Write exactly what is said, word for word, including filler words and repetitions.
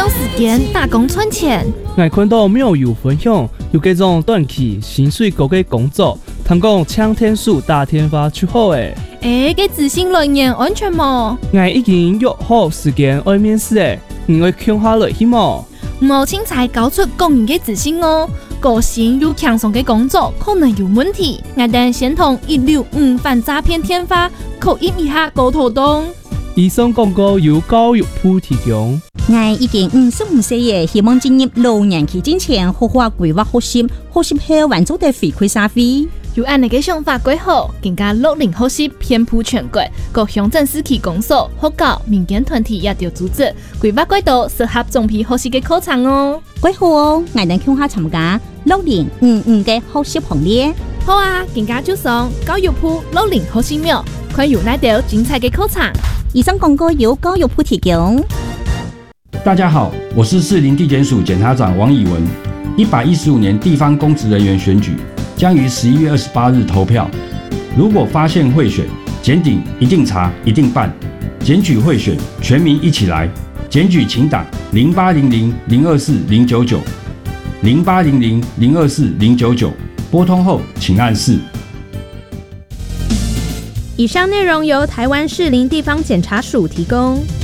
用时间打工赚钱。 我看到庙友分享，有这种短期薪水高的工作，通讲抢天数打天发出好诶。 诶，给自信来源安全吗？ 我已经约好时间要面试诶，你会看下来去吗？ 无清才搞出工人嘅自信哦，个性又强壮嘅工作可能有问题。我等先同一六五反诈骗天发口音一下沟通洞。 以上广告由教育部提供。 我已經五十五歲嘅，希望進入老年期之前，好好規劃學習，學習後還做得回饋社會。 有按你嘅想法規劃，更加六零學習遍佈全國，各鄉鎮市區公所、學校、民間團體也要組織規劃軌道適合總批學習嘅課程哦。 幾好哦，我哋向下參加六零五五嘅學習行列。 好啊，更加就上教育部六零學習廟，看有哪條精彩嘅課程。 以上廣告由教育部提供。 大家好，我是士林地檢署檢察長王以文。一百一十五年地方公職人員選舉將於十一月二十八日投票。如果發現賄選，檢警一定查，一定辦。檢舉賄選，全民一起來。檢舉請打零八零零零二四零九九零八零零零二四零九九，撥通後請按四。 以上內容由台灣士林地方檢察署提供。